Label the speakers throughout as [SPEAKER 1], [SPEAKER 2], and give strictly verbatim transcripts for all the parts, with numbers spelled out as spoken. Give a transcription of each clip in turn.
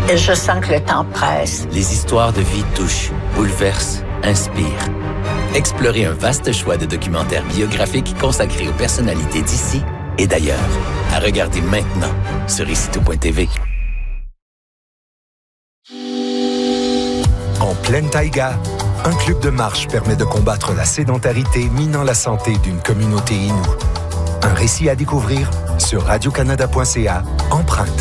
[SPEAKER 1] Et je sens que le temps presse.
[SPEAKER 2] Les histoires de vie touchent, bouleversent, inspirent. Explorez un vaste choix de documentaires biographiques consacrés aux personnalités d'ici et d'ailleurs. À regarder maintenant sur ici tout point t v.
[SPEAKER 3] En pleine taïga, un club de marche permet de combattre la sédentarité minant la santé d'une communauté inoue. Un récit à découvrir sur radio canada point c a, Empreinte.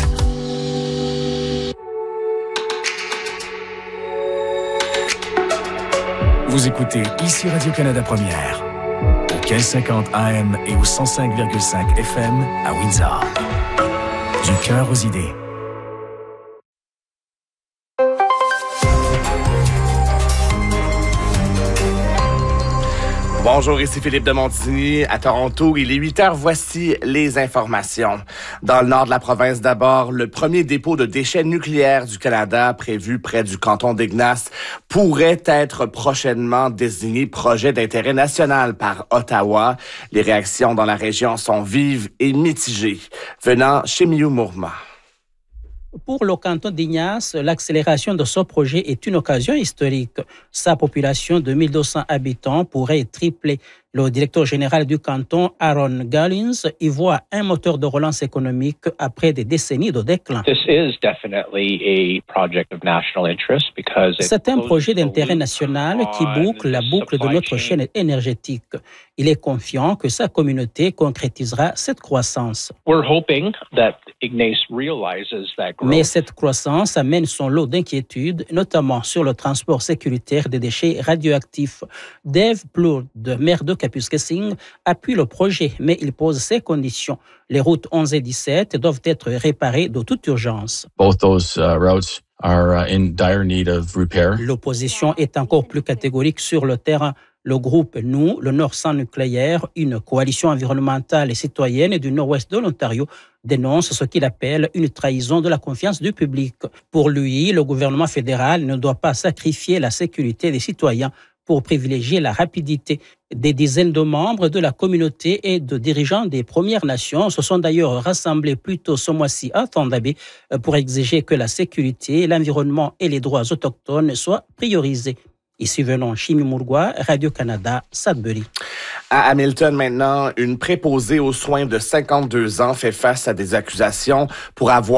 [SPEAKER 4] Vous écoutez ici Radio-Canada Première, au mille cinquante A M et au cent cinq virgule cinq F M à Windsor. Du cœur aux idées.
[SPEAKER 5] Bonjour, ici Philippe de Montigny. À Toronto, il est huit heures. Voici les informations. Dans le nord de la province d'abord, le premier dépôt de déchets nucléaires du Canada, prévu près du canton d'Ignace, pourrait être prochainement désigné projet d'intérêt national par Ottawa. Les réactions dans la région sont vives et mitigées. Venant chez Miu Mourma.
[SPEAKER 6] Pour le canton d'Ignace, l'accélération de ce projet est une occasion historique. Sa population de mille deux cents habitants pourrait tripler. Le directeur général du canton, Aaron Gallins, y voit un moteur de relance économique après des décennies de déclin. C'est un projet d'intérêt national qui boucle la boucle de notre chaîne énergétique. Il est confiant que sa communauté concrétisera cette croissance. Mais cette croissance amène son lot d'inquiétudes, notamment sur le transport sécuritaire des déchets radioactifs. Dave Plourde, maire de Kapuskasing, appuie le projet, mais il pose ses conditions. Les routes onze et dix-sept doivent être réparées de toute urgence.
[SPEAKER 7] Both those uh, routes are uh, in dire need of repair.
[SPEAKER 6] L'opposition est encore plus catégorique sur le terrain. Le groupe Nous, le Nord sans nucléaire, une coalition environnementale et citoyenne du nord-ouest de l'Ontario, dénonce ce qu'il appelle une trahison de la confiance du public. Pour lui, le gouvernement fédéral ne doit pas sacrifier la sécurité des citoyens pour privilégier la rapidité. Des dizaines de membres de la communauté et de dirigeants des Premières Nations se sont d'ailleurs rassemblés plus tôt ce mois-ci à Thunder Bay pour exiger que la sécurité, l'environnement et les droits autochtones soient priorisés. Ici venons Chimie Mourgois, Radio-Canada, Sudbury.
[SPEAKER 5] À Hamilton maintenant, une préposée aux soins de cinquante-deux ans fait face à des accusations pour avoir